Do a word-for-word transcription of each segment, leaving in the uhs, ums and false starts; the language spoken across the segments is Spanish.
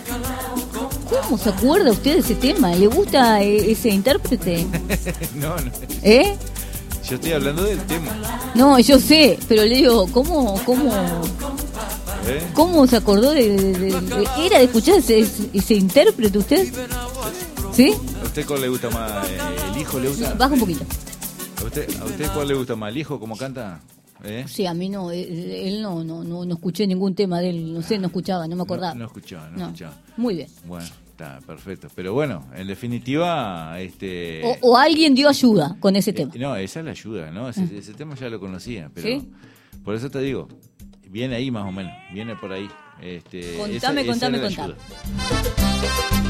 ¿Cómo se acuerda usted de ese tema? ¿Le gusta eh, ese intérprete? No, no. ¿Eh? Yo estoy hablando del tema. No, yo sé, pero le digo, ¿cómo, cómo, ¿Eh? cómo se acordó de, de, de- de- ¿era de escuchar ese, ese intérprete usted? ¿Sí? ¿A usted cuál le gusta más? Eh, ¿El hijo le gusta? Baja un poquito. ¿A usted, ¿A usted cuál le gusta más? ¿El hijo cómo canta? ¿Eh? Sí, a mí no, él, él no, no, no, no escuché ningún tema de él, no sé, no escuchaba, no me acordaba. No, no escuchaba, no, No. escuchaba. Muy bien. Bueno, está perfecto. Pero bueno, en definitiva, este. O, o alguien dio ayuda con ese tema. eh, no, esa es la ayuda, ¿no? Ese, ese tema ya lo conocía, pero ¿Sí? por eso te digo, viene ahí más o menos, viene por ahí. Este, Contame, esa- esa contame, era la contame. ayuda.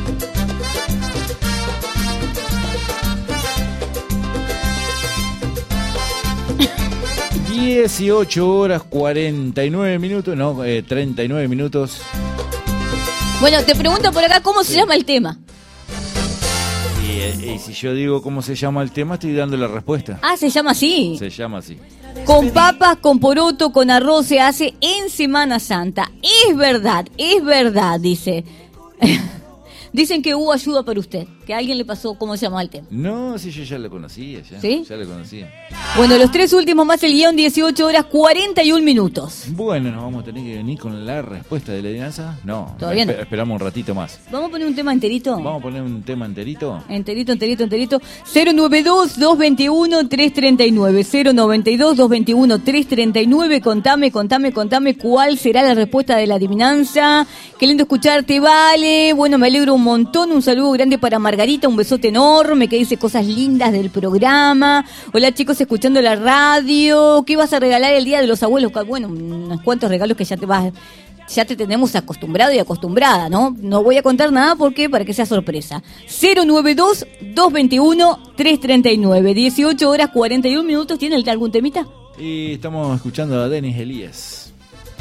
dieciocho horas cuarenta y nueve minutos, no, eh, treinta y nueve minutos. Bueno, te pregunto por acá, ¿cómo se llama el tema? Y, eh, y si yo digo cómo se llama el tema, estoy dando la respuesta. Ah, se llama así. Se llama así. Con papas, con poroto, con arroz se hace en Semana Santa. Es verdad, es verdad, dice. Dicen que hubo ayuda para usted, que a alguien le pasó cómo se llamaba el tema. No, sí, yo ya lo conocía, ya. ¿Sí? Ya lo conocía. Bueno, los tres últimos más el guión, dieciocho horas cuarenta y un minutos. Bueno, nos vamos a tener que venir con la respuesta de la adivinanza. No, Todavía no. espe- esperamos un ratito más. ¿Vamos a poner un tema enterito? Vamos a poner un tema enterito. Enterito, enterito, enterito. cero nueve dos, dos dos uno, tres tres nueve. cero nueve dos, dos dos uno, tres tres nueve. Contame, contame, contame cuál será la respuesta de la adivinanza. Qué lindo escucharte, Vale. Bueno, me alegro un montón. Un saludo grande para Margarita. Un besote enorme que dice cosas lindas del programa. Hola, chicos, escuchando la radio. ¿Qué vas a regalar el Día de los Abuelos? Bueno, unos cuantos regalos que ya te vas... Ya te tenemos acostumbrado y acostumbrada, ¿no? No voy a contar nada porque para que sea sorpresa. cero nueve dos, dos dos uno, tres tres nueve. dieciocho horas cuarenta y un minutos. ¿Tiene algún temita? Y estamos escuchando a Denis Elías.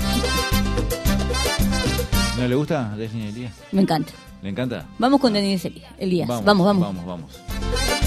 ¿No le gusta Denis Elías? Me encanta. ¿Le encanta? Vamos con Denis Elías. Vamos, vamos. Vamos, vamos.